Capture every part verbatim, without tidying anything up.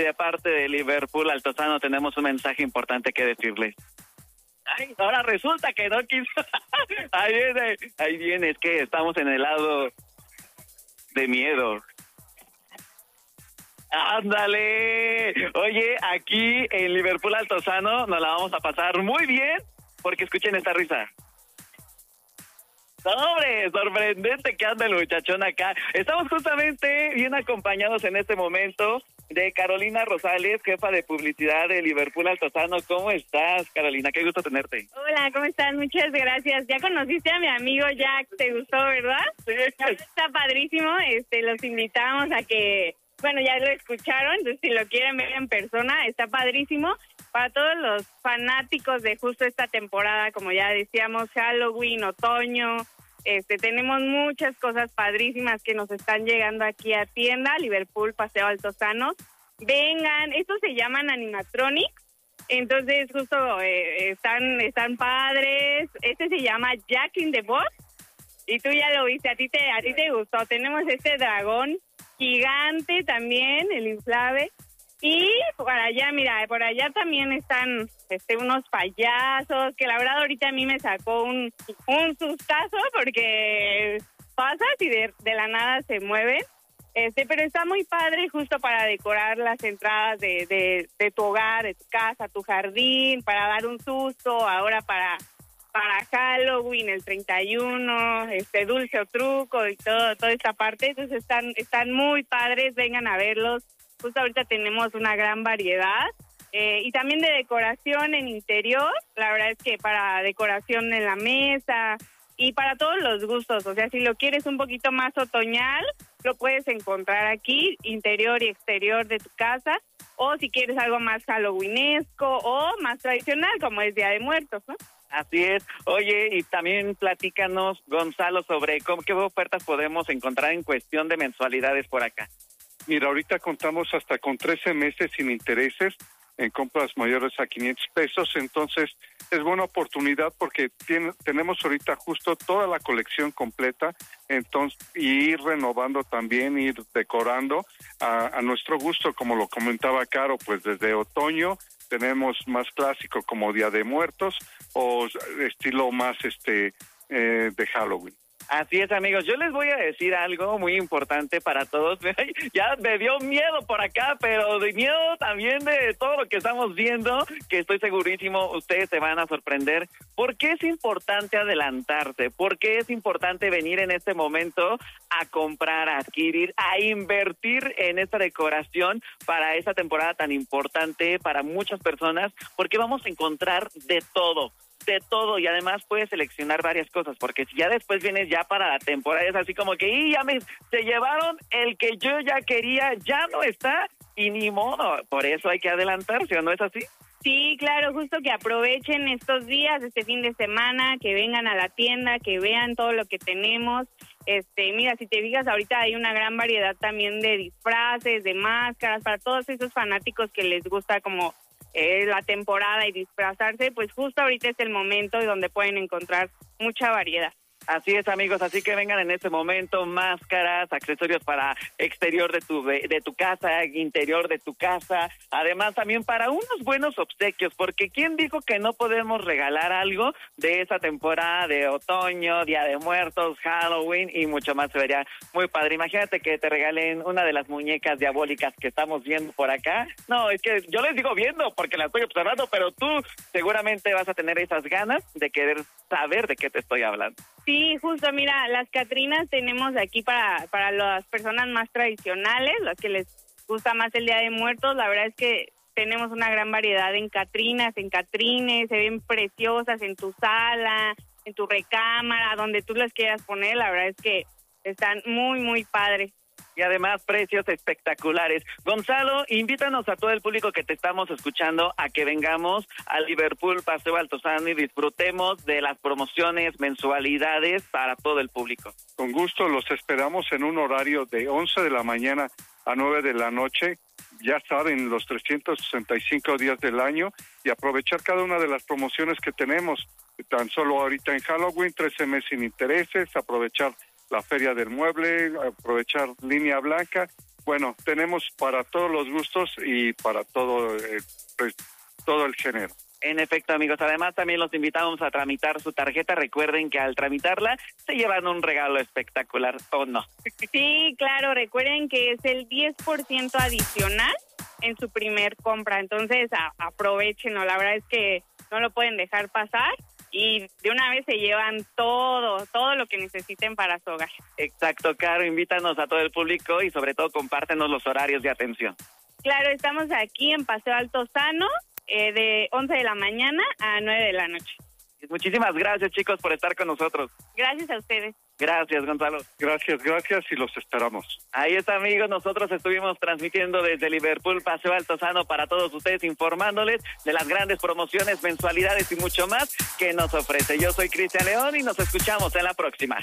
De parte de Liverpool Altozano tenemos un mensaje importante que decirles. Ay, ahora resulta que no quiso. Ahí viene, ahí viene, es que estamos en el lado de miedo. ¡Ándale! Oye, aquí en Liverpool Altozano nos la vamos a pasar muy bien, porque escuchen esta risa. ¡No, hombre! Sorprendente que anda el muchachón acá. Estamos justamente bien acompañados en este momento de Carolina Rosales, jefa de publicidad de Liverpool Altozano. ¿Cómo estás, Carolina? Qué gusto tenerte. Hola, ¿cómo estás? Muchas gracias. Ya conociste a mi amigo Jack, ¿te gustó, verdad? Sí. Está padrísimo. Este, los invitamos a que, bueno, ya lo escucharon, entonces si lo quieren ver en persona, está padrísimo. Para todos los fanáticos de justo esta temporada, como ya decíamos, Halloween, otoño, este, tenemos muchas cosas padrísimas que nos están llegando aquí a tienda, Liverpool Paseo Altozano. Vengan, estos se llaman animatronics, entonces justo eh, están, están padres. Este se llama Jack in the Box, y tú ya lo viste, a ti te, a ti te gustó. Tenemos este dragón gigante también, el inflable. Y por allá, mira, por allá también están este unos payasos, que la verdad ahorita a mí me sacó un, un sustazo porque pasas y de, de la nada se mueven. Este, pero está muy padre justo para decorar las entradas de, de, de tu hogar, de tu casa, tu jardín, para dar un susto, ahora para, para Halloween, el treinta y uno, este dulce o truco y todo, toda esta parte. Entonces están, están muy padres, vengan a verlos. Justo ahorita tenemos una gran variedad eh, y también de decoración en interior. La verdad es que para decoración en la mesa y para todos los gustos. O sea, si lo quieres un poquito más otoñal, lo puedes encontrar aquí, interior y exterior de tu casa. O si quieres algo más halloweenesco o más tradicional, como es Día de Muertos, ¿no? Así es. Oye, y también platícanos, Gonzalo, sobre cómo, qué ofertas podemos encontrar en cuestión de mensualidades por acá. Mira, ahorita contamos hasta con trece meses sin intereses en compras mayores a quinientos pesos, entonces es buena oportunidad porque tiene, tenemos ahorita justo toda la colección completa, entonces y ir renovando también, ir decorando a, a nuestro gusto, como lo comentaba Caro, pues desde otoño tenemos más clásico como Día de Muertos o estilo más este eh, de Halloween. Así es, amigos. Yo les voy a decir algo muy importante para todos. Ya me dio miedo por acá, pero de miedo también de todo lo que estamos viendo, que estoy segurísimo ustedes se van a sorprender. ¿Por qué es importante adelantarse? ¿Por qué es importante venir en este momento a comprar, a adquirir, a invertir en esta decoración para esta temporada tan importante para muchas personas? Porque vamos a encontrar de todo. De todo, y además puedes seleccionar varias cosas, porque si ya después vienes ya para la temporada, es así como que, y ya me, se llevaron el que yo ya quería, ya no está, y ni modo, por eso hay que adelantarse, ¿o no es así? Sí, claro, justo que aprovechen estos días, este fin de semana, que vengan a la tienda, que vean todo lo que tenemos. Este, mira, si te fijas, ahorita hay una gran variedad también de disfraces, de máscaras, para todos esos fanáticos que les gusta como eh, la temporada y disfrazarse, pues justo ahorita es el momento donde pueden encontrar mucha variedad. Así es, amigos, así que vengan en este momento, máscaras, accesorios para exterior de tu de tu casa, interior de tu casa, además también para unos buenos obsequios, porque ¿quién dijo que no podemos regalar algo de esa temporada de otoño, Día de Muertos, Halloween y mucho más? Se vería muy padre. Imagínate que te regalen una de las muñecas diabólicas que estamos viendo por acá. No, es que yo les digo viendo porque la estoy observando, pero tú seguramente vas a tener esas ganas de querer saber de qué te estoy hablando. Sí, justo, mira, las Catrinas tenemos aquí para, para las personas más tradicionales, las que les gusta más el Día de Muertos. La verdad es que tenemos una gran variedad en Catrinas, en Catrines, se ven preciosas en tu sala, en tu recámara, donde tú las quieras poner. La verdad es que están muy, muy padres. Y además precios espectaculares. Gonzalo, invítanos a todo el público que te estamos escuchando a que vengamos a Liverpool Paseo Altozano y disfrutemos de las promociones, mensualidades para todo el público. Con gusto, los esperamos en un horario de once de la mañana a nueve de la noche, ya saben, los trescientos sesenta y cinco días del año, y aprovechar cada una de las promociones que tenemos. Tan solo ahorita en Halloween, trece meses sin intereses, aprovechar la Feria del Mueble, aprovechar Línea Blanca bueno, tenemos para todos los gustos y para todo, eh, pues, todo el género. En efecto, amigos, además también los invitamos a tramitar su tarjeta. Recuerden que al tramitarla se llevan un regalo espectacular, ¿o no? Sí, claro, recuerden que es el diez por ciento adicional en su primer compra, entonces a, aprovechenlo, la verdad es que no lo pueden dejar pasar y de una vez se llevan todo, todo lo que necesiten para su hogar. Exacto, Caro, invítanos a todo el público y sobre todo compártenos los horarios de atención. Claro, estamos aquí en Paseo Altozano, eh, de once de la mañana a nueve de la noche. Muchísimas gracias, chicos, por estar con nosotros. Gracias a ustedes. Gracias, Gonzalo. Gracias, gracias y los esperamos. Ahí está, amigos, nosotros estuvimos transmitiendo desde Liverpool, Paseo Altozano, para todos ustedes, informándoles de las grandes promociones, mensualidades y mucho más que nos ofrece. Yo soy Cristian León y nos escuchamos en la próxima.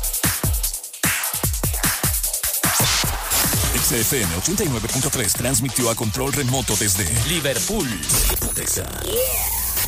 X F M ochenta y nueve punto tres transmitió a control remoto desde Liverpool, Texas. Yeah.